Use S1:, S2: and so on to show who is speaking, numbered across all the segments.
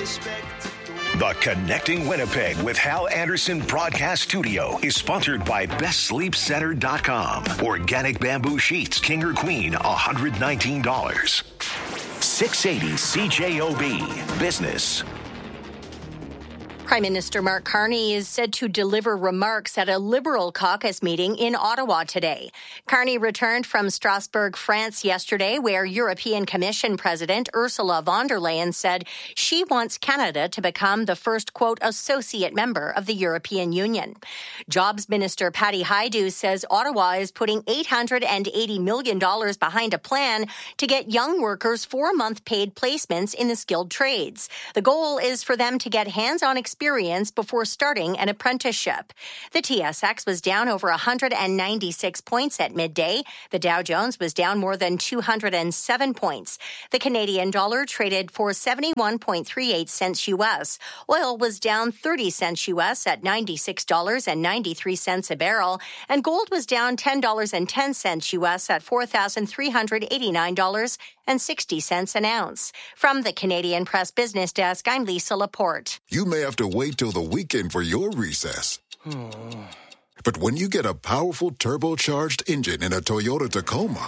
S1: The Connecting Winnipeg with Hal Anderson Broadcast Studio is sponsored by BestSleepCenter.com. Organic bamboo sheets, king or queen, $119. 680 CJOB Business.
S2: Prime Minister Mark Carney is said to deliver remarks at a Liberal caucus meeting in Ottawa today. Carney returned from Strasbourg, France yesterday, where European Commission President Ursula von der Leyen said she wants Canada to become the first, quote, associate member of the European Union. Jobs Minister Patty Hajdu says Ottawa is putting $880 million behind a plan to get young workers 4-month paid placements in the skilled trades. The goal is for them to get hands-on experience before starting an apprenticeship. The TSX was down over 196 points at midday. The Dow Jones was down more than 207 points. The Canadian dollar traded for 71.38 cents U.S. Oil was down 30 cents U.S. at $96.93 a barrel, and gold was down $10.10 U.S. at $4,389.60 an ounce. From the Canadian Press Business Desk, I'm Lisa Laporte.
S3: You may have to wait till the weekend for your recess. But when you get a powerful turbocharged engine in a Toyota Tacoma,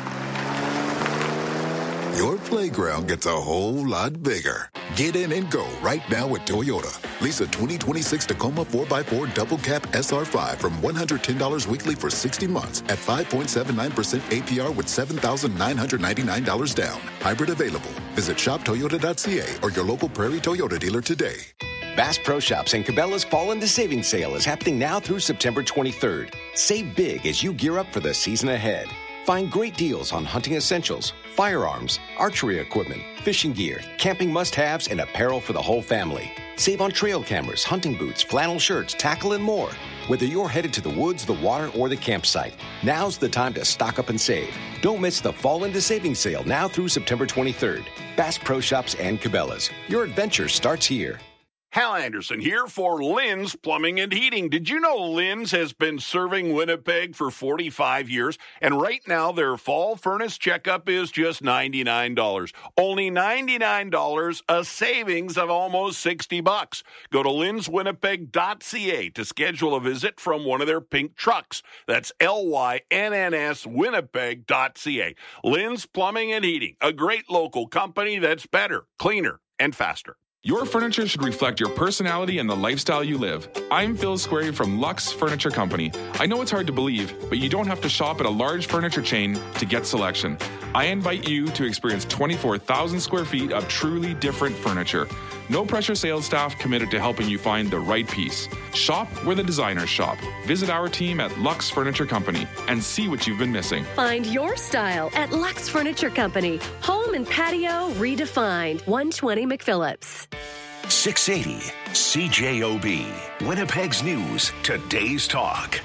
S3: your playground gets a whole lot bigger. Get in and go right now with Toyota. Lease a 2026 Tacoma 4x4 Double Cab SR5 from $110 weekly for 60 months at 5.79% APR with $7,999 down. Hybrid available. Visit shoptoyota.ca or your local Prairie Toyota dealer today.
S4: Bass Pro Shops and Cabela's Fall into Savings Sale is happening now through September 23rd. Save big as you gear up for the season ahead. Find great deals on hunting essentials, firearms, archery equipment, fishing gear, camping must-haves, and apparel for the whole family. Save on trail cameras, hunting boots, flannel shirts, tackle, and more. Whether you're headed to the woods, the water, or the campsite, now's the time to stock up and save. Don't miss the Fall into Savings Sale now through September 23rd. Bass Pro Shops and Cabela's. Your adventure starts here.
S5: Hal Anderson here for Lynn's Plumbing and Heating. Did you know Lynn's has been serving Winnipeg for 45 years? And right now, their fall furnace checkup is just $99. Only $99, a savings of almost $60. Go to lynswinnipeg.ca to schedule a visit from one of their pink trucks. That's LYNNS Winnipeg.ca. Lynn's Plumbing and Heating, a great local company that's better, cleaner, and faster.
S6: Your furniture should reflect your personality and the lifestyle you live. I'm Phil Squarey from Lux Furniture Company. I know it's hard to believe, but you don't have to shop at a large furniture chain to get selection. I invite you to experience 24,000 square feet of truly different furniture. No pressure sales staff committed to helping you find the right piece. Shop where the designers shop. Visit our team at Lux Furniture Company and see what you've been missing.
S7: Find your style at Lux Furniture Company. Home and patio redefined. 120 McPhillips.
S1: 680 CJOB. Winnipeg's News. Today's Talk.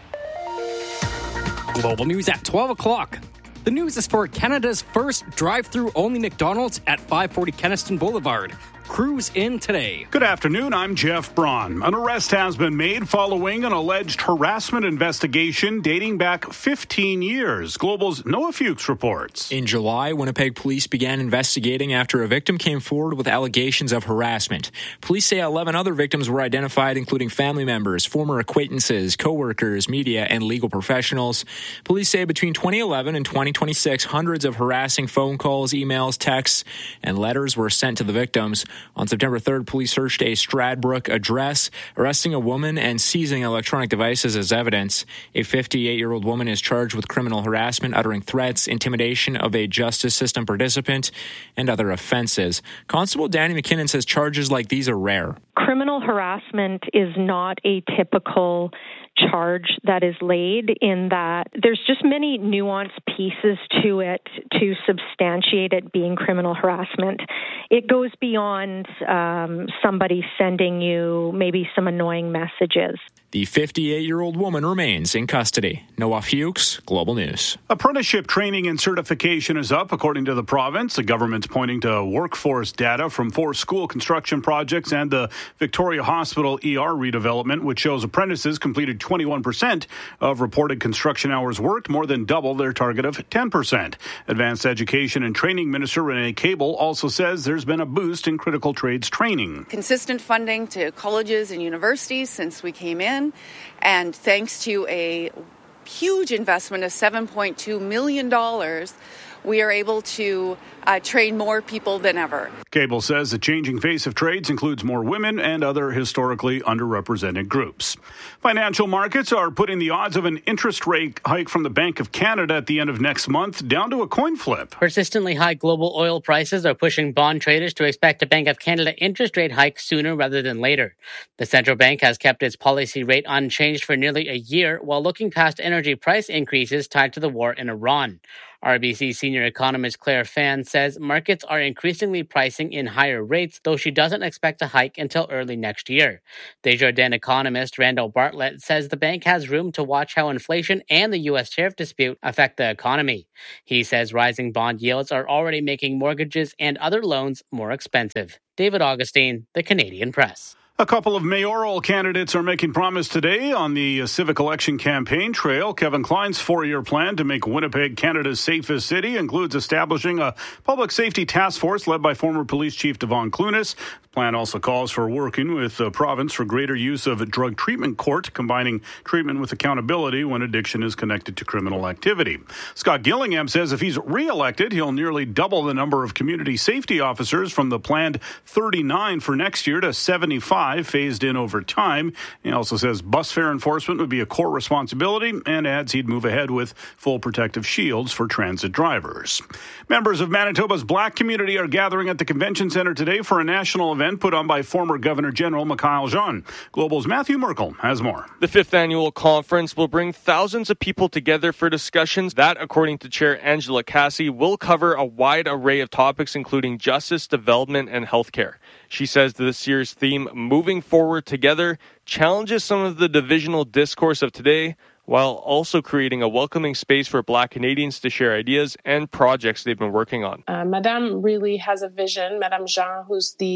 S8: Global news at 12 o'clock. The news is for Canada's first drive-through only McDonald's at 540 Kenaston Boulevard. Crews in today.
S9: Good afternoon, I'm Jeff Braun. An arrest has been made following an alleged harassment investigation dating back 15 years. Global's Noah Fuchs reports.
S10: In July, Winnipeg police began investigating after a victim came forward with allegations of harassment. Police say 11 other victims were identified, including family members, former acquaintances, co-workers, media, and legal professionals. Police say between 2011 and 2026, hundreds of harassing phone calls, emails, texts, and letters were sent to the victims. On September 3rd, police searched a Stradbrook address, arresting a woman and seizing electronic devices as evidence. A 58-year-old woman is charged with criminal harassment, uttering threats, intimidation of a justice system participant, and other offenses. Constable Danny McKinnon says charges like these are rare.
S11: Criminal harassment is not a typical charge that is laid, in that there's just many nuanced pieces to it to substantiate it being criminal harassment. It goes beyond somebody sending you maybe some annoying messages.
S10: The 58-year-old woman remains in custody. Noah Fuchs, Global News.
S9: Apprenticeship training and certification is up, according to the province. The government's pointing to workforce data from 4 school construction projects and the Victoria Hospital ER redevelopment, which shows apprentices completed 21% of reported construction hours worked, more than double their target of 10%. Advanced Education and Training Minister Renee Cable also says there's been a boost in critical trades training.
S12: Consistent funding to colleges and universities since we came in, and thanks to a huge investment of $7.2 million, we are able to train more people than ever.
S9: Cable says the changing face of trades includes more women and other historically underrepresented groups. Financial markets are putting the odds of an interest rate hike from the Bank of Canada at the end of next month down to a coin flip.
S13: Persistently high global oil prices are pushing bond traders to expect a Bank of Canada interest rate hike sooner rather than later. The central bank has kept its policy rate unchanged for nearly a year while looking past energy price increases tied to the war in Iran. RBC senior economist Claire Fan says markets are increasingly pricing in higher rates, though she doesn't expect a hike until early next year. Desjardins economist Randall Bartlett says the bank has room to watch how inflation and the U.S. tariff dispute affect the economy. He says rising bond yields are already making mortgages and other loans more expensive. David Augustine, The Canadian Press.
S9: A couple of mayoral candidates are making promise today on the civic election campaign trail. Kevin Klein's 4-year plan to make Winnipeg Canada's safest city includes establishing a public safety task force led by former police chief Devon Clunas. The plan also calls for working with the province for greater use of a drug treatment court, combining treatment with accountability when addiction is connected to criminal activity. Scott Gillingham says if he's re-elected, he'll nearly double the number of community safety officers from the planned 39 for next year to 75, phased in over time. He also says bus fare enforcement would be a core responsibility and adds he'd move ahead with full protective shields for transit drivers. Members of Manitoba's Black community are gathering at the Convention Centre today for a national event put on by former Governor General Michaël Jean. Global's Matthew Merkel has more.
S14: The 5th annual conference will bring thousands of people together for discussions that, according to Chair Angela Cassie, will cover a wide array of topics including justice, development, and healthcare. She says this year's theme, Moving Forward Together, challenges some of the divisional discourse of today, while also creating a welcoming space for Black Canadians to share ideas and projects they've been working on.
S15: Madame really has a vision. Madame Jean,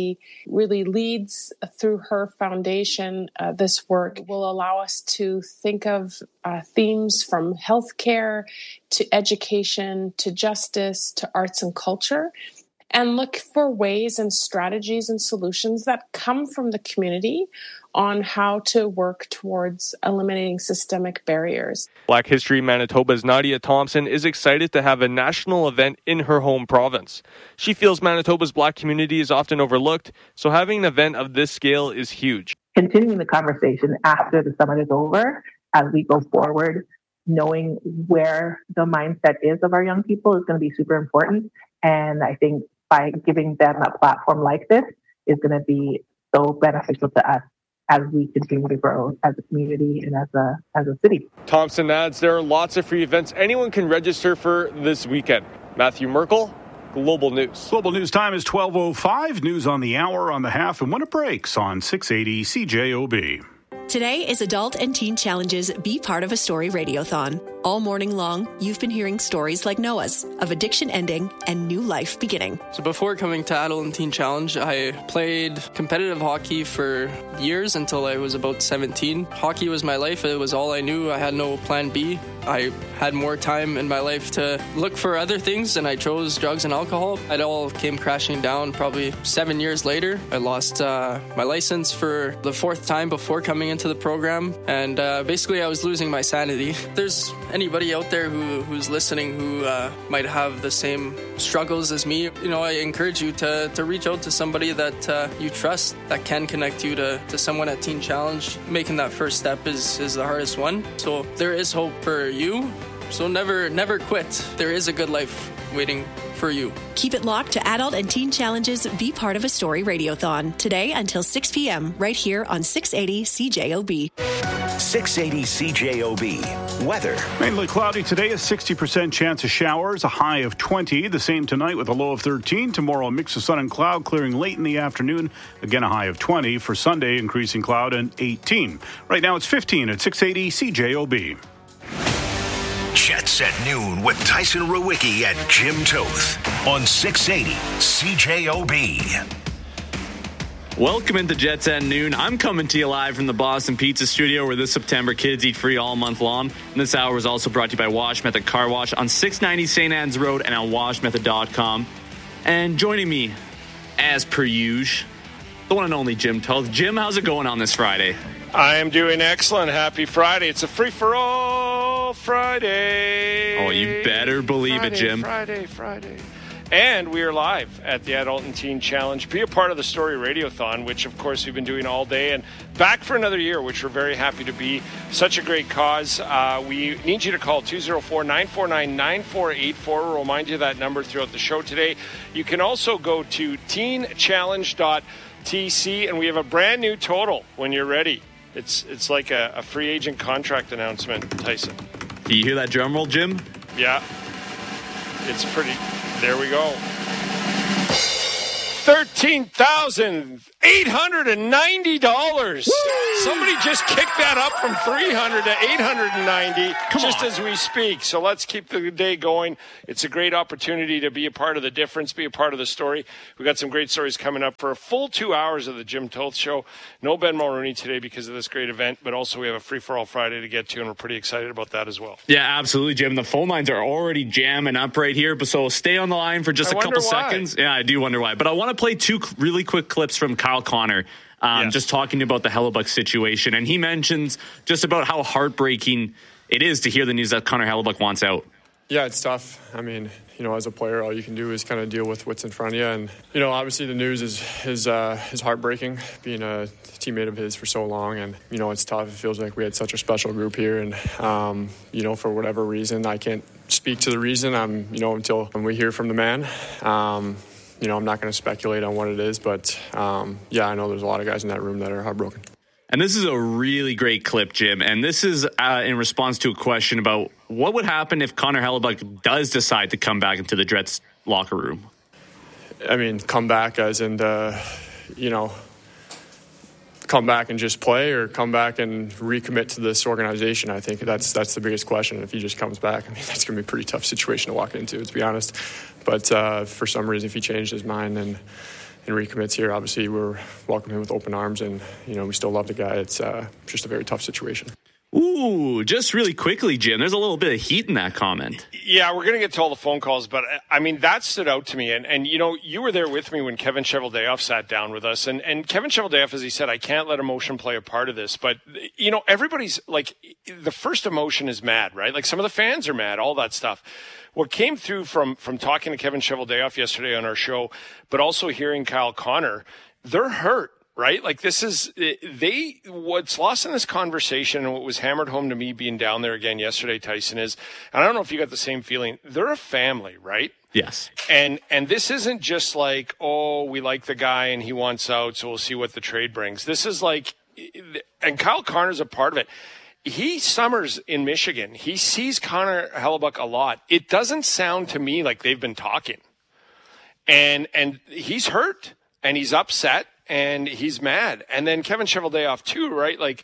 S15: really leads through her foundation this work, will allow us to think of themes from healthcare to education to justice to arts and culture, and look for ways and strategies and solutions that come from the community on how to work towards eliminating systemic barriers.
S14: Black History Manitoba's Nadia Thompson is excited to have a national event in her home province. She feels Manitoba's Black community is often overlooked, so having an event of this scale is huge.
S16: Continuing the conversation after the summit is over, as we go forward, knowing where the mindset is of our young people is going to be super important. And I think by giving them a platform like this is going to be so beneficial to us as we continue to grow as a community and as a city.
S14: Thompson adds there are lots of free events anyone can register for this weekend. Matthew Merkel, Global News.
S9: Global News time is 12:05. News on the hour, on the half, and when it breaks on 680 CJOB.
S17: Today is Adult and Teen Challenge's Be Part of a Story Radiothon. All morning long, you've been hearing stories like Noah's of addiction ending and new life beginning.
S18: So before coming to Adult and Teen Challenge, I played competitive hockey for years until I was about 17. Hockey was my life. It was all I knew. I had no plan B. I had more time in my life to look for other things, and I chose drugs and alcohol. It all came crashing down probably 7 years later. I lost my license for the 4th time before coming into the program, and basically I was losing my sanity. If there's anybody out there who's listening who might have the same struggles as me, I encourage you to reach out to somebody that you trust that can connect you to someone at Teen Challenge. Making that first step is the hardest one. So there is hope for you. So never quit. There is a good life waiting for you.
S17: Keep it locked to Adult and Teen Challenge's Be Part of a Story Radiothon today until 6 p.m. right here on 680 CJOB.
S1: 680 CJOB. Weather.
S9: Mainly cloudy today, a 60% chance of showers, a high of 20. The same tonight with a low of 13. Tomorrow, a mix of sun and cloud, clearing late in the afternoon. Again, a high of 20. For Sunday, increasing cloud and 18. Right now, it's 15 at 680 CJOB.
S1: Jets at noon with Tyson Rowicki and Jim Toth on 680 CJOB.
S19: Welcome into Jets at Noon. I'm coming to you live from the Boston Pizza Studio, where this September kids eat free all month long. And this hour is also brought to you by Wash Method Car Wash on 690 St. Anne's Road and on washmethod.com. And joining me, as per usual, the one and only Jim Toth. Jim, how's it going on this Friday?
S20: I am doing excellent. Happy Friday. It's a free-for-all Friday.
S19: Oh, you better believe it, Jim.
S20: Friday. And we are live at the Adult and Teen Challenge. Be a part of the Story Radiothon, which, of course, we've been doing all day. And back for another year, which we're very happy to be. Such a great cause. We need you to call 204-949-9484. We'll remind you of that number throughout the show today. You can also go to teenchallenge.tc, and we have a brand new total when you're ready. It's like a free agent contract announcement, Tyson.
S19: Do you hear that drum roll, Jim?
S20: Yeah. It's pretty... There we go. $13,890. Somebody just kicked that up from $300 to $890 just as we speak. So let's keep the day going. It's a great opportunity to be a part of the difference, be a part of the story. We've got some great stories coming up for a full 2 hours of the Jim Toth Show. No Ben Mulroney today because of this great event, but also we have a free-for-all Friday to get to, and we're pretty excited about that as well.
S19: Yeah, absolutely, Jim. The phone lines are already jamming up right here, but so stay on the line for just a couple seconds. Yeah, I do wonder why. But I want to play two really quick clips from Kyle Connor, just talking about the Hellebuyck situation. And he mentions just about how heartbreaking it is to hear the news that Connor Hellebuyck wants out.
S21: Yeah, it's tough. I mean, as a player, all you can do is kind of deal with what's in front of you. And, obviously the news is heartbreaking, being a teammate of his for so long. And, it's tough. It feels like we had such a special group here. And, for whatever reason, I can't speak to the reason. Until we hear from the man. I'm not going to speculate on what it is, but I know there's a lot of guys in that room that are heartbroken.
S19: And this is a really great clip, Jim. And this is in response to a question about what would happen if Connor Hellebuyck does decide to come back into the Jets locker room.
S21: I mean, come back as in, come back and just play, or come back and recommit to this organization. I think that's the biggest question. If he just comes back, I mean, that's going to be a pretty tough situation to walk into, to be honest. But for some reason, if he changed his mind and recommits here, obviously we're welcoming him with open arms, and we still love the guy. It's just a very tough situation.
S19: Ooh, just really quickly, Jim, there's a little bit of heat in that comment.
S20: Yeah, we're going to get to all the phone calls, but I mean, that stood out to me. And you were there with me when Kevin Cheveldayoff sat down with us. And Kevin Cheveldayoff, as he said, I can't let emotion play a part of this. But, everybody's like, the first emotion is mad, right? Like, some of the fans are mad, all that stuff. What came through from talking to Kevin Cheveldayoff yesterday on our show, but also hearing Kyle Connor, they're hurt. Right? Like, this is, what's lost in this conversation, and what was hammered home to me being down there again yesterday, Tyson, is, and I don't know if you got the same feeling, they're a family, right?
S19: Yes.
S20: And this isn't just like, oh, we like the guy and he wants out, so we'll see what the trade brings. This is like, and Kyle Connor's a part of it. He summers in Michigan. He sees Connor Hellebuyck a lot. It doesn't sound to me like they've been talking. And he's hurt, and he's upset, and he's mad. And then Kevin Cheveldayoff too, right? Like,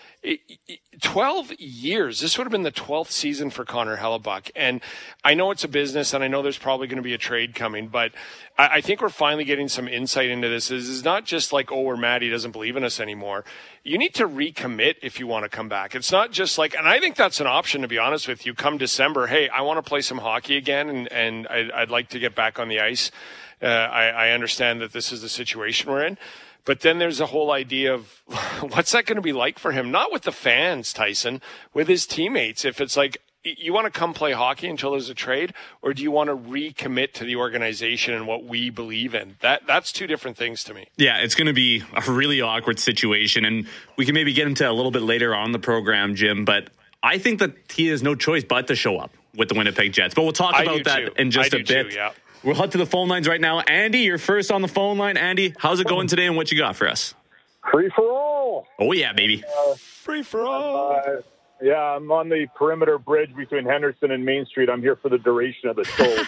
S20: 12 years. This would have been the 12th season for Connor Hellebuyck. And I know it's a business, and I know there's probably going to be a trade coming, but I think we're finally getting some insight into this. This is not just like, oh, we're mad he doesn't believe in us anymore. You need to recommit if you want to come back. It's not just like, and I think that's an option, to be honest with you. Come December, hey, I want to play some hockey again, and I'd like to get back on the ice. I understand that this is the situation we're in. But then there's a whole idea of what's that going to be like for him? Not with the fans, Tyson, with his teammates. If it's like, you want to come play hockey until there's a trade, or do you want to recommit to the organization and what we believe in? That's two different things to me.
S19: Yeah, it's going to be a really awkward situation, and we can maybe get into a little bit later on the program, Jim, but I think that he has no choice but to show up with the Winnipeg Jets. But we'll talk about that in just a bit.
S20: Too, yeah.
S19: We'll head to the phone lines right now. Andy, you're first on the phone line. Andy, how's it going today, and what you got for us?
S22: Free for all.
S19: Oh, yeah, baby.
S20: Free for all.
S22: I'm on the perimeter bridge between Henderson and Main Street. I'm here for the duration of the show.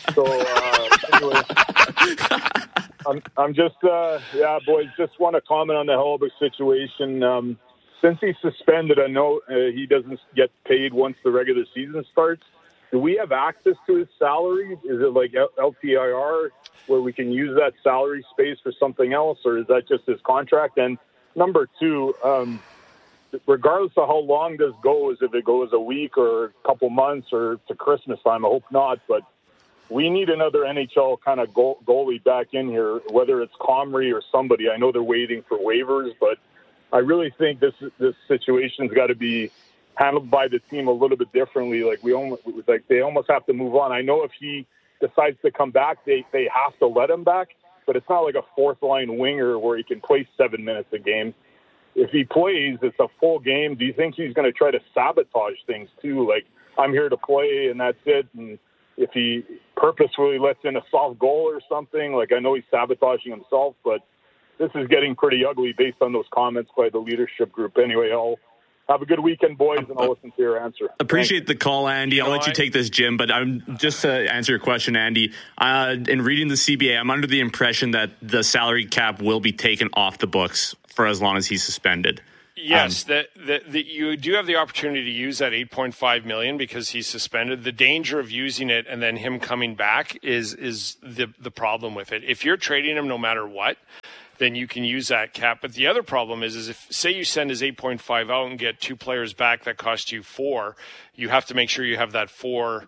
S22: Anyway, I'm just, boys, just want to comment on the Hellebuyck situation. Since he's suspended, I know he doesn't get paid once the regular season starts. do we have access to his salary? Is it like LTIR where we can use that salary space for something else, or is that just his contract? And number two, regardless of how long this goes, if it goes a week or a couple months or to Christmas time, I hope not, but we need another NHL kind of goalie back in here, whether it's Comrie or somebody. I know they're waiting for waivers, but I really think this situation's got to be handled by the team a little bit differently. They almost have to move on. I know if he decides to come back, they have to let him back, but it's not like a fourth line winger where he can play 7 minutes a game. If he plays, it's a full game. Do you think he's going to try to sabotage things too? Like, I'm here to play and that's it. And if he purposefully lets in a soft goal or something, like, I know he's sabotaging himself, but this is getting pretty ugly based on those comments by the leadership group. Anyway, I'll have a good weekend, boys, and I'll listen to your answer.
S19: Appreciate the call, Andy. I'll let you take this, Jim, but I'm just to answer your question, Andy. In reading the CBA, I'm under the impression that the salary cap will be taken off the books for as long as he's suspended.
S20: Yes, you do have the opportunity to use that $8.5 million because he's suspended. The danger of using it and then him coming back is the problem with it. If you're trading him no matter what, then you can use that cap. But the other problem is if, say, you send his 8.5 out and get two players back that cost you 4, you have to make sure you have that 4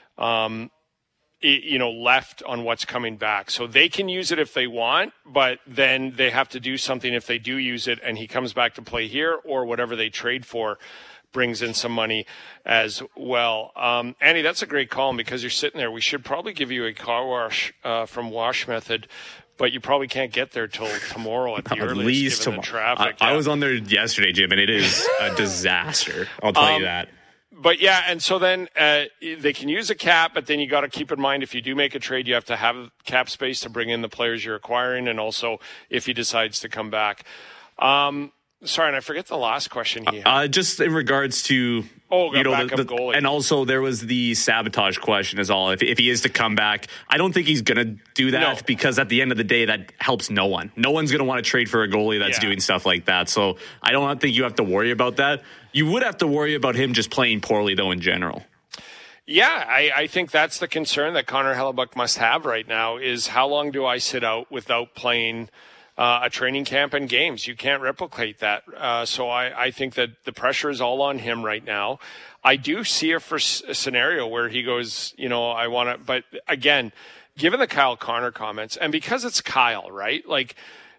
S20: left on what's coming back. So they can use it if they want, but then they have to do something if they do use it and he comes back to play here, or whatever they trade for brings in some money as well. Andy, that's a great call, and because you're sitting there, we should probably give you a car wash from Wash Method, but you probably can't get there till tomorrow at the earliest,
S19: least
S20: given the traffic.
S19: I was on there yesterday, Jim, and it is a disaster. I'll tell you that.
S20: But yeah, and so then they can use a cap, but then you got to keep in mind if you do make a trade, you have to have cap space to bring in the players you're acquiring, and also if he decides to come back. Sorry, and I forget the last question he had.
S19: Just in regards to
S20: backup goalie.
S19: And also there was the sabotage question as all. If he is to come back, I don't think he's going to do that because at the end of the day, that helps no one. No one's going to want to trade for a goalie that's doing stuff like that. So I don't think you have to worry about that. You would have to worry about him just playing poorly, though, in general.
S20: Yeah, I think that's the concern that Connor Hellebuyck must have right now is how long do I sit out without playing a training camp and games? You can't replicate that. So I think that the pressure is all on him right now. I do see a scenario where he goes, I want to, but again, given the Kyle Connor comments, and because it's Kyle, right? Like,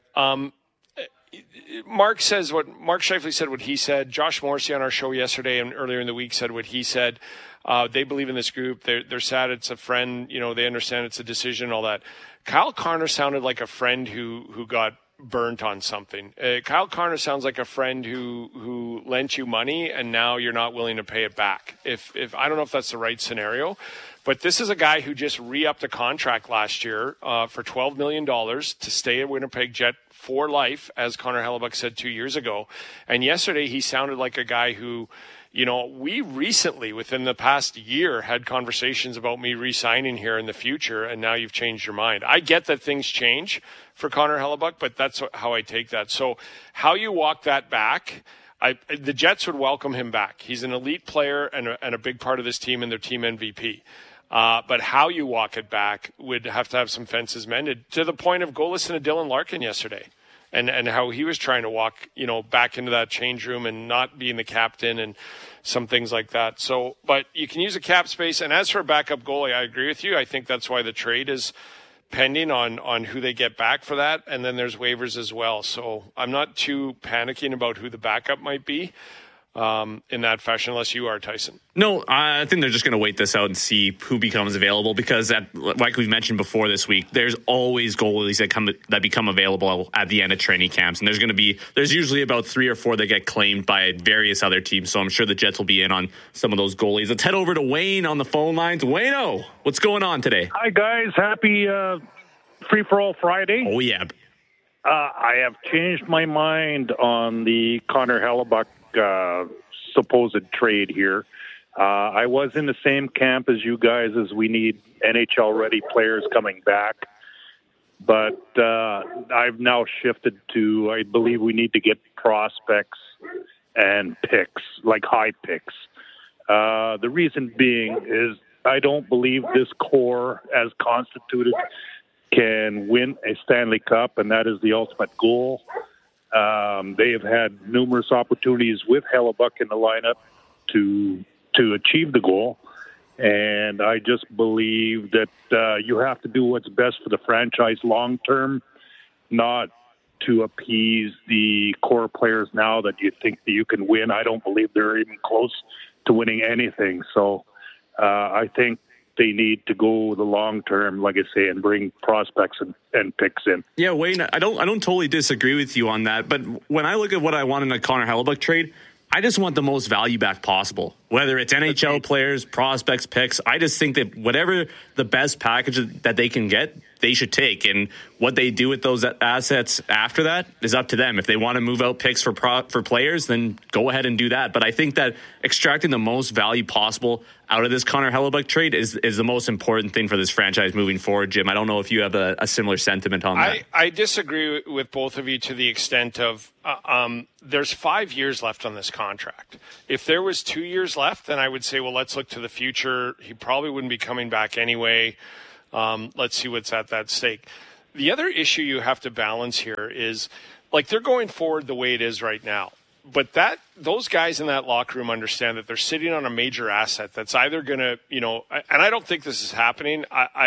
S20: Mark Scheifele said what he said. Josh Morrissey on our show yesterday and earlier in the week said what he said. They believe in this group. They're sad it's a friend. They understand it's a decision, all that. Kyle Connor sounded like a friend who got burnt on something. Kyle Connor sounds like a friend who lent you money and now you're not willing to pay it back. If I don't know if that's the right scenario, but this is a guy who just re-upped a contract last year for $12 million to stay at Winnipeg Jet for life, as Connor Hellebuyck said 2 years ago. And yesterday he sounded like a guy who, we recently, within the past year, had conversations about me re-signing here in the future, and now you've changed your mind. I get that things change for Connor Hellebuyck, but that's how I take that. So how you walk that back, the Jets would welcome him back. He's an elite player and a big part of this team and their team MVP. But how you walk it back would have to have some fences mended, to the point of go listen to Dylan Larkin yesterday. And how he was trying to walk, back into that change room and not being the captain and some things like that. So, but you can use a cap space. And as for a backup goalie, I agree with you. I think that's why the trade is pending on who they get back for that. And then there's waivers as well. So I'm not too panicking about who the backup might be in that fashion, unless you are, Tyson.
S19: No, I think they're just going to wait this out and see who becomes available, because like we've mentioned before this week, there's always goalies that become available at the end of training camps, and there's usually about 3 or 4 that get claimed by various other teams. So I'm sure the Jets will be in on some of those goalies. Let's head over to Wayne on the phone lines. Wayno, what's going on today?
S2: Hi guys, happy Free for All Friday.
S19: Oh yeah.
S2: I have changed my mind on the Connor Hellebuyck supposed trade here. I was in the same camp as you guys, as we need NHL-ready players coming back. But I've now shifted to, I believe we need to get prospects and picks, like high picks. The reason being is I don't believe this core, as constituted, can win a Stanley Cup, and that is the ultimate goal. They have had numerous opportunities with Hellebuyck in the lineup to achieve the goal, and I just believe that you have to do what's best for the franchise long term, not to appease the core players now that you think that you can win. I don't believe they're even close to winning anything. So I think they need to go the long term, like I say, and bring prospects and picks in.
S19: Yeah, Wayne, I don't totally disagree with you on that. But when I look at what I want in a Connor Hellebuyck trade, I just want the most value back possible. Whether it's NHL players, prospects, picks, I just think that whatever the best package that they can get, they should take. And what they do with those assets after that is up to them. If they want to move out picks for players, then go ahead and do that. But I think that extracting the most value possible out of this Connor Hellebuyck trade is the most important thing for this franchise moving forward. Jim, I don't know if you have a similar sentiment on that.
S20: I disagree with both of you to the extent of there's 5 years left on this contract. If there was 2 years left, then I would say, well, let's look to the future. He probably wouldn't be coming back anyway. Let's see what's at that stake. The other issue you have to balance here is, like, they're going forward the way it is right now. But those guys in that locker room understand that they're sitting on a major asset that's either going to, and I don't think this is happening.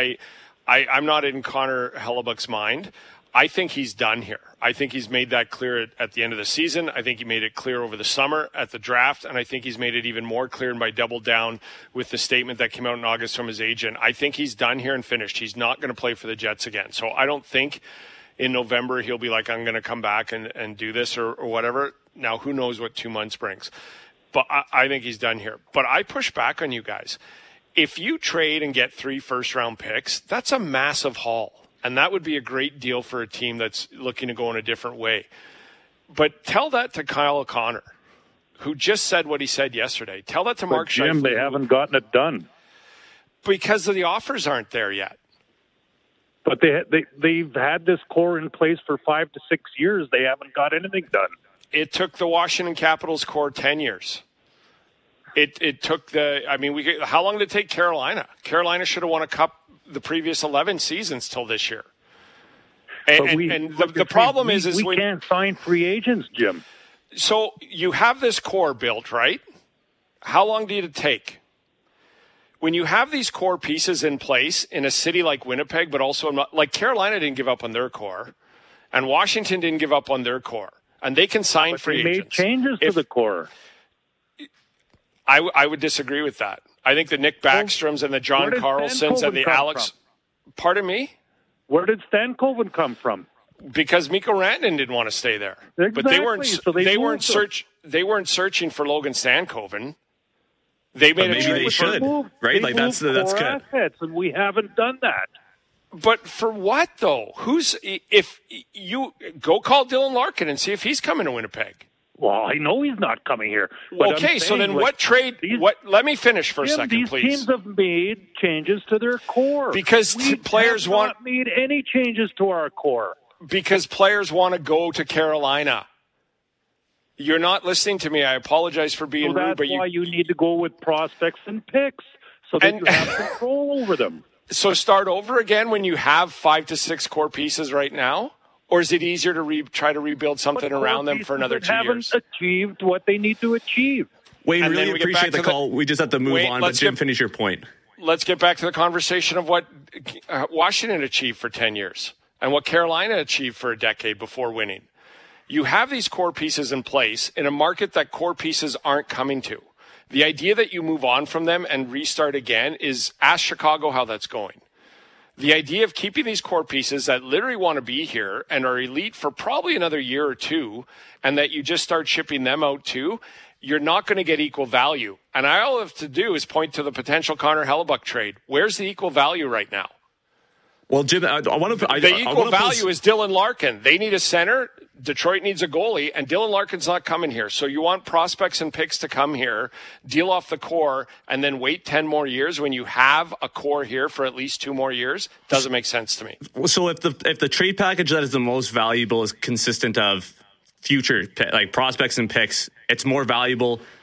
S20: I'm not in Connor Hellebuyck's mind. I think he's done here. I think he's made that clear at the end of the season. I think he made it clear over the summer at the draft, and I think he's made it even more clear by double down with the statement that came out in August from his agent. I think he's done here and finished. He's not going to play for the Jets again. So I don't think in November he'll be like, I'm going to come back and do this or whatever. Now, who knows what 2 months brings. But I think he's done here. But I push back on you guys. If you trade and get 3 first-round picks, that's a massive haul. And that would be a great deal for a team that's looking to go in a different way. But tell that to Kyle O'Connor, who just said what he said yesterday. Tell that to Mark Scheifele.
S2: Jim, they haven't gotten it done.
S20: Because the offers aren't there yet.
S2: But they've had this core in place for 5 to 6 years. They haven't got anything done.
S20: It took the Washington Capitals core 10 years. It took how long did it take Carolina? Carolina should have won a cup the previous 11 seasons till this year. And the problem is
S2: we can't sign free agents, Jim.
S20: So you have this core built, right? How long did it take? When you have these core pieces in place in a city like Winnipeg, but also like Carolina didn't give up on their core, and Washington didn't give up on their core, and they can sign free agents.
S2: They made changes to the core.
S20: I would disagree with that. I think the Nick Backstroms and the John Carlsons and the Alex. Pardon me?
S2: Where did Stankoven come from?
S20: Because Mikko Rantanen didn't want to stay there.
S2: Exactly.
S20: But they weren't searching for Logan Stankoven. They made
S19: maybe they should, right?
S2: Like that's good. Assets, and we haven't done that.
S20: But for what though? If you go call Dylan Larkin and see if he's coming to Winnipeg?
S2: Well, I know he's not coming here.
S20: Okay, so then what trade? Let me finish for a second, please.
S2: These teams have made changes to their core
S20: because players
S2: have not made any changes to our core
S20: because players want to go to Carolina. You're not listening to me. I apologize for being rude, but
S2: why you need to go with prospects and picks so that you have control over them.
S20: So start over again when you have 5 to 6 core pieces right now. Or is it easier to try to rebuild something around them for another 2 years?
S2: Haven't achieved what they need to achieve.
S19: Wayne, really appreciate the call. We just have to move on, but Jim, finish your point.
S20: Let's get back to the conversation of what Washington achieved for 10 years and what Carolina achieved for a decade before winning. You have these core pieces in place in a market that core pieces aren't coming to. The idea that you move on from them and restart again is ask Chicago how that's going. The idea of keeping these core pieces that literally want to be here and are elite for probably another year or two, and that you just start shipping them out too, you're not going to get equal value. And all I have to do is point to the potential Connor Hellebuyck trade. Where's the equal value right now?
S19: Well, Jim, the
S20: equal value is Dylan Larkin. They need a center. Detroit needs a goalie, and Dylan Larkin's not coming here. So you want prospects and picks to come here, deal off the core, and then wait 10 more years when you have a core here for at least 2 more years? Doesn't make sense to me.
S19: So if the trade package that is the most valuable is consistent of future like prospects and picks, it's more valuable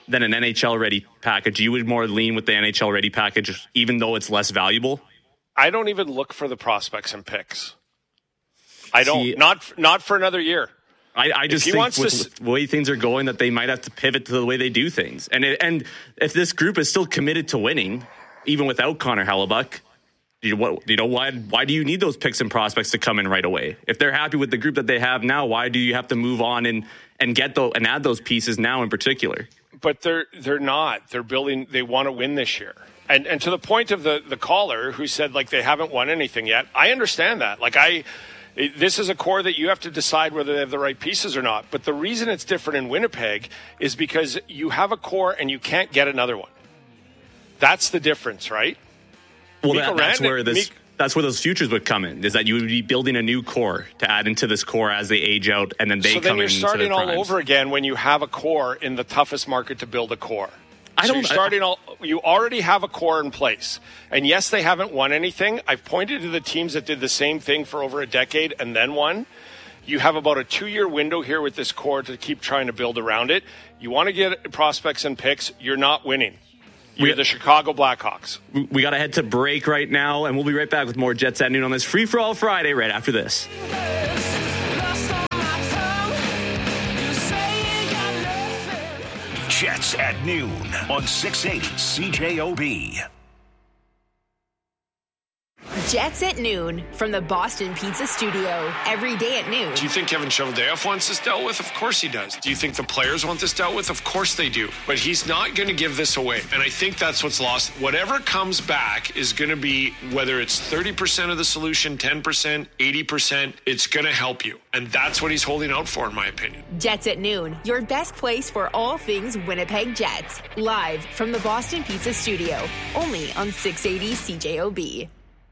S19: than an NHL-ready package? You would more lean with the NHL-ready package, even though it's less valuable?
S20: I don't even look for the prospects and picks. I don't. Not for another year.
S19: I just think with the way things are going that they might have to pivot to the way they do things. And if this group is still committed to winning, even without Connor Hellebuyck, why do you need those picks and prospects to come in right away? If they're happy with the group that they have now, why do you have to move on and add those pieces now in particular?
S20: But they're not. They're building. They want to win this year. And to the point of the caller who said like they haven't won anything yet, I understand that. This is a core that you have to decide whether they have the right pieces or not. But the reason it's different in Winnipeg is because you have a core and you can't get another one. That's the difference, right?
S19: Well, that's where those futures would come in, is that you would be building a new core to add into this core as they age out, and then
S20: So then you're starting all over again when you have a core in the toughest market to build a core. You already have a core in place. And yes, they haven't won anything. I've pointed to the teams that did the same thing for over a decade and then won. You have about a 2-year window here with this core to keep trying to build around it. You want to get prospects and picks, you're not winning. You're the Chicago Blackhawks.
S19: We got to head to break right now, and we'll be right back with more Jets at Noon on this Free For All Friday right after this.
S1: Jets at Noon on 680 CJOB.
S3: Jets at Noon from the Boston Pizza Studio. Every day at noon.
S20: Do you think Kevin Cheveldayoff wants this dealt with? Of course he does. Do you think the players want this dealt with? Of course they do. But he's not going to give this away. And I think that's what's lost. Whatever comes back is going to be, whether it's 30% of the solution, 10%, 80%, it's going to help you. And that's what he's holding out for, in my opinion.
S3: Jets at Noon, your best place for all things Winnipeg Jets. Live from the Boston Pizza Studio. Only on 680 CJOB.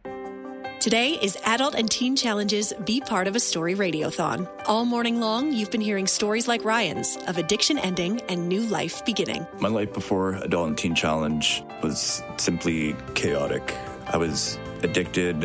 S17: Today is Adult and Teen Challenge's Be Part of a Story Radiothon. All morning long, you've been hearing stories like Ryan's of addiction ending and new life beginning.
S4: My life before Adult and Teen Challenge was simply chaotic. I was addicted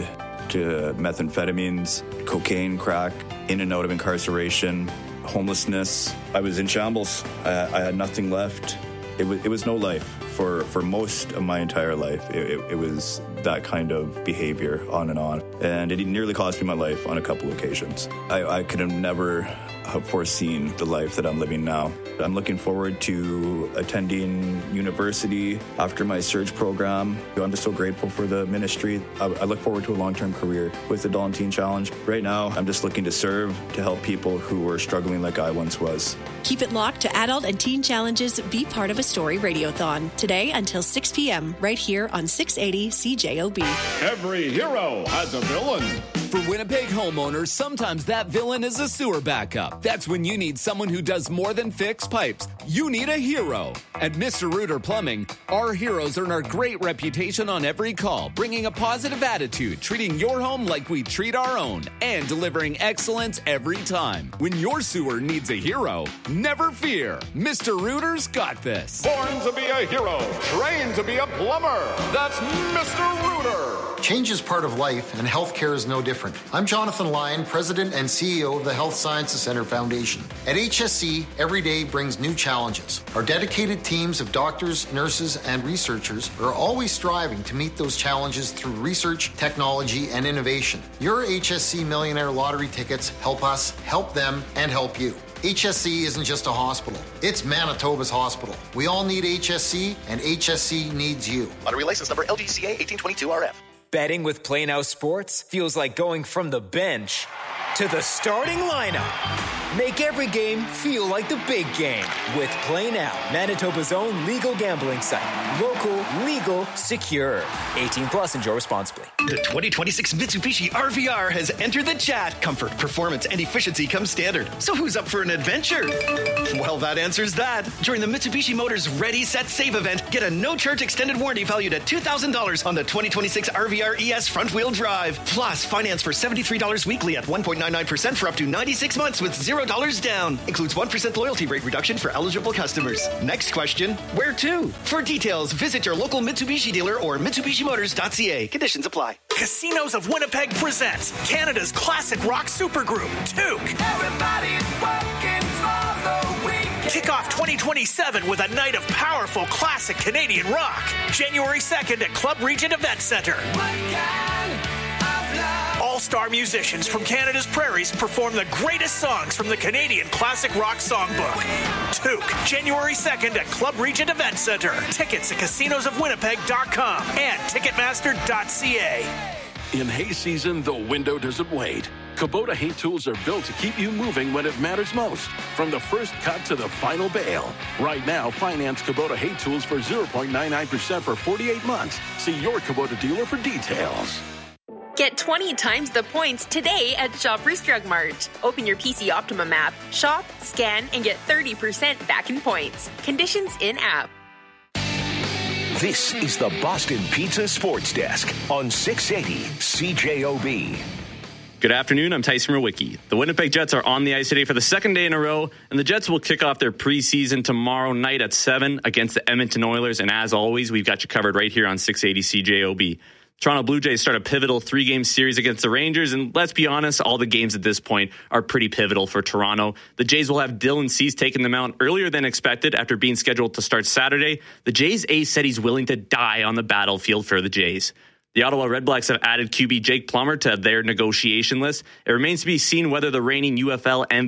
S4: to methamphetamines, cocaine, crack, in and out of incarceration, homelessness. I was in shambles. I had nothing left. It was no life for most of my entire life. It was that kind of behavior on, and it nearly cost me my life on a couple occasions. I could have never have foreseen the life that I'm living now. I'm looking forward to attending university after my Surge program. I'm just so grateful for the ministry. I look forward to a long-term career with the Adult and Teen Challenge. Right now, I'm just looking to serve, to help people who were struggling like I once was.
S17: Keep it locked to Adult and Teen Challenge's Be Part of a Story Radiothon today until 6 p.m. right here on 680 CJOB.
S23: Every hero has a villain.
S24: For Winnipeg homeowners, sometimes that villain is a sewer backup. That's when you need someone who does more than fix pipes. You need a hero. At Mr. Rooter Plumbing, our heroes earn our great reputation on every call, bringing a positive attitude, treating your home like we treat our own, and delivering excellence every time. When your sewer needs a hero, never fear. Mr. Rooter's got this.
S23: Born to be a hero, trained to be a plumber. That's Mr. Rooter.
S25: Change is part of life, and healthcare is no different. I'm Jonathan Lyon, President and CEO of the Health Sciences Center Foundation. At HSC, every day brings new challenges. Our dedicated teams of doctors, nurses, and researchers are always striving to meet those challenges through research, technology, and innovation. Your HSC Millionaire Lottery tickets help us, help them, and help you. HSC isn't just a hospital. It's Manitoba's hospital. We all need HSC, and HSC needs you.
S26: Lottery license number LGCA 1822RF.
S27: Betting with Play Now Sports feels like going from the bench to the starting lineup. Make every game feel like the big game with Play Now, Manitoba's own legal gambling site. Local, legal, secure. 18 plus, enjoy responsibly.
S26: The 2026 Mitsubishi RVR has entered the chat. Comfort, performance, and efficiency come standard. So who's up for an adventure? Well, that answers that. During the Mitsubishi Motors Ready, Set, Save event, get a no-charge extended warranty valued at $2,000 on the 2026 RVR ES front-wheel drive. Plus, finance for $73 weekly at 1.99% for up to 96 months with $0 down. Includes 1% loyalty rate reduction for eligible customers. Next question, where to? For details, visit your local Mitsubishi dealer or MitsubishiMotors.ca. Conditions apply.
S28: Casinos of Winnipeg presents Canada's classic rock supergroup, Toque. Everybody's working for the weekend. Kick off 2020 27 with a night of powerful classic Canadian rock. January 2nd at Club Regent Event Center. All-star musicians from Canada's prairies perform the greatest songs from the Canadian Classic Rock Songbook. Took, January 2nd at Club Regent Event Center. Tickets at casinosofwinnipeg.com and ticketmaster.ca.
S5: In hay season, the window doesn't wait. Kubota hay tools are built to keep you moving when it matters most. From the first cut to the final bale. Right now, finance Kubota hay tools for 0.99% for 48 months. See your Kubota dealer for details.
S3: Get 20 times the points today at Shoppers Drug Mart. Open your PC Optimum app, shop, scan, and get 30% back in points. Conditions in-app.
S1: This is the Boston Pizza Sports Desk on 680 CJOB.
S19: Good afternoon, I'm Tyson Rowicki. The Winnipeg Jets are on the ice today for the second day in a row, and the Jets will kick off their preseason tomorrow night at 7 against the Edmonton Oilers. And as always, we've got you covered right here on 680 CJOB. Toronto Blue Jays start a pivotal 3-game series against the Rangers, and let's be honest, all the games at this point are pretty pivotal for Toronto. The Jays will have Dylan Cease taking them out earlier than expected after being scheduled to start Saturday. The Jays ace said he's willing to die on the battlefield for the Jays. The Ottawa Redblacks have added QB Jake Plummer to their negotiation list. It remains to be seen whether the reigning UFL MVP